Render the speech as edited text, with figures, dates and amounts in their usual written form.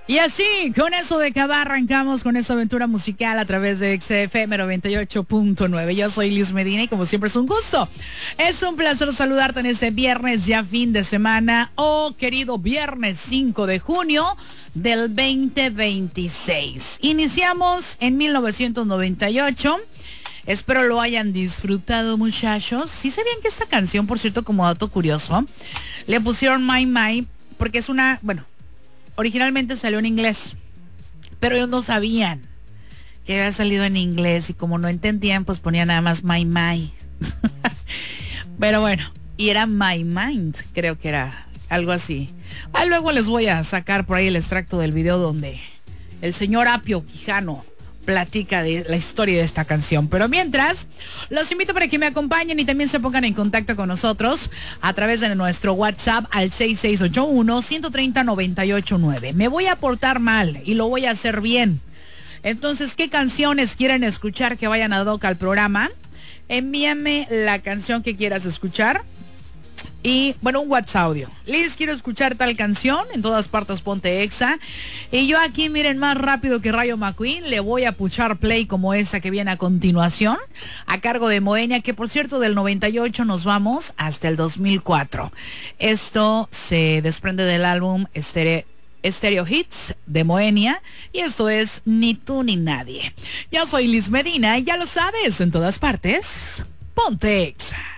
Y así, con eso de Cabá, arrancamos con esta aventura musical a través de XFM 98.9. Yo soy Liz Medina y como siempre es un gusto. Es un placer saludarte en este viernes ya fin de semana. Querido viernes 5 de junio del 2026. Iniciamos en 1998. Espero lo hayan disfrutado, muchachos. Sí sabían que esta canción, por cierto, como dato curioso, le pusieron My My porque es una, originalmente salió en inglés, pero ellos no sabían que había salido en inglés y como no entendían, pues ponían nada más My My. Pero bueno, y era My Mind, creo que era algo así. Luego les voy a sacar por ahí el extracto del video donde el señor Apio Quijano platica de la historia de esta canción. Pero mientras, los invito para que me acompañen y también se pongan en contacto con nosotros a través de nuestro WhatsApp al 6681-130-989. Me voy a portar mal y lo voy a hacer bien. Entonces, ¿qué canciones quieren escuchar que vayan ad hoc al programa? Envíame la canción que quieras escuchar. Y un WhatsApp audio. Liz, quiero escuchar tal canción. En todas partes ponte Exa. Y yo aquí, miren, más rápido que Rayo McQueen, le voy a puchar play como esa que viene a continuación, a cargo de Moenia, que por cierto del 98 nos vamos hasta el 2004. Esto se desprende del álbum Stereo Hits de Moenia. Y esto es Ni tú ni nadie. Yo soy Liz Medina y ya lo sabes, en todas partes ponte Exa.